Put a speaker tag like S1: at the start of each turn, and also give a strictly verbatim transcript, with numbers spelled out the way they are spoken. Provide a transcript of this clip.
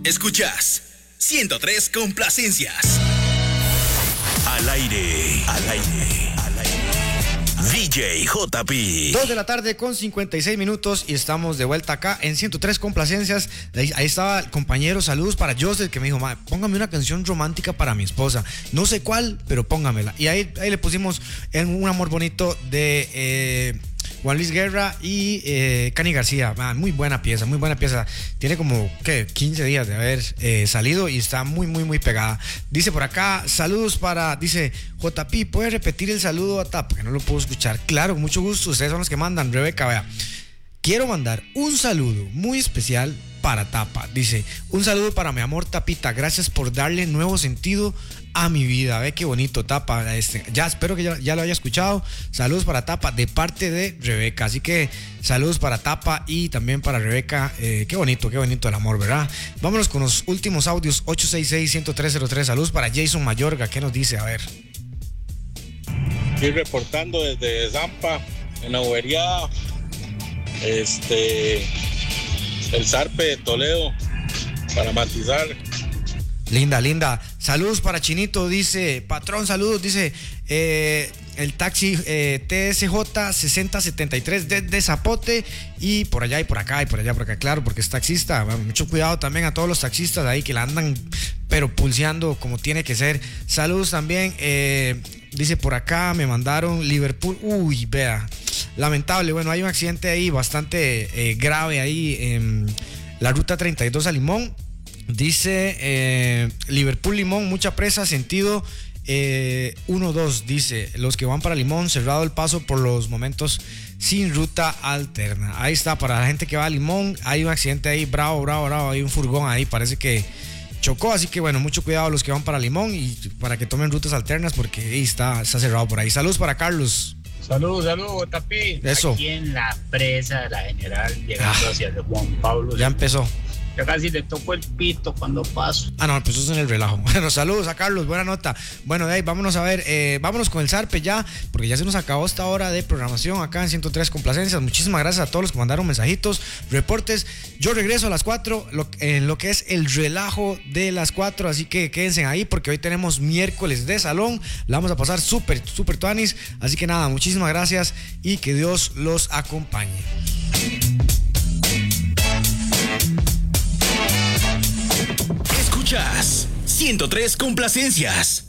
S1: Escuchas ciento tres Complacencias. Al aire, al aire, al aire. D J J P.
S2: Dos de la tarde con cincuenta y seis minutos y estamos de vuelta acá en ciento tres Complacencias. Ahí, ahí estaba el compañero, saludos para Joseph, que me dijo, póngame una canción romántica para mi esposa. No sé cuál, pero póngamela. Y ahí, ahí le pusimos un amor bonito de eh, Juan Luis Guerra y eh, Cani García. Man, muy buena pieza, muy buena pieza. Tiene como, ¿qué? quince días de haber eh, salido y está muy, muy, muy pegada. Dice por acá, saludos para, dice, J P, ¿puedes repetir el saludo a Tapa? Que no lo puedo escuchar. Claro, con mucho gusto, ustedes son los que mandan. Rebeca, vea. Quiero mandar un saludo muy especial para Tapa. Dice, un saludo para mi amor Tapita. Gracias por darle nuevo sentido a mi vida. Ve qué bonito, Tapa. Este, ya espero que ya, ya lo haya escuchado. Saludos para Tapa de parte de Rebeca. Así que saludos para Tapa y también para Rebeca. Eh, qué bonito, qué bonito el amor, ¿verdad? Vámonos con los últimos audios. ocho seis seis, uno tres cero tres. Saludos para Jason Mayorga. ¿Qué nos dice? A ver.
S3: Estoy reportando desde Zampa, en la Ubería, este, el Zarpe de Toledo, para matizar.
S2: Linda, linda. Saludos para Chinito, dice, patrón, saludos, dice, eh, el taxi eh, T S J sesenta setenta y tres desde Zapote y por allá y por acá y por allá por acá, claro, porque es taxista. Mucho cuidado también a todos los taxistas ahí que la andan pero pulseando como tiene que ser. Saludos también, eh, dice por acá, me mandaron Liverpool, uy, vea, lamentable, bueno, hay un accidente ahí bastante eh, grave ahí en la ruta treinta y dos a Limón. Dice eh, Liverpool Limón, mucha presa, sentido eh, uno dos. Dice, los que van para Limón, cerrado el paso por los momentos sin ruta alterna. Ahí está, para la gente que va a Limón, hay un accidente ahí, bravo, bravo, bravo. Hay un furgón ahí, parece que chocó. Así que bueno, mucho cuidado a los que van para Limón y para que tomen rutas alternas porque ahí está, está cerrado por ahí. Saludos para Carlos.
S4: Saludos, saludos, Tapi.
S2: Eso.
S4: Aquí en la presa de la General, llegando ah, hacia el Juan Pablo.
S2: Ya empezó.
S4: Ya casi le toco el pito cuando paso.
S2: Ah, no, pues eso es en el relajo. Bueno, saludos a Carlos, buena nota. Bueno, de ahí vámonos a ver, eh, vámonos con el Zarpe ya, porque ya se nos acabó esta hora de programación acá en ciento tres Complacencias. Muchísimas gracias a todos los que mandaron mensajitos, reportes. Yo regreso a las cuatro lo, en lo que es el relajo de las cuatro, así que quédense ahí porque hoy tenemos miércoles de salón. La vamos a pasar súper, súper tuanis. Así que nada, muchísimas gracias y que Dios los acompañe.
S1: Escuchas ciento tres Complacencias.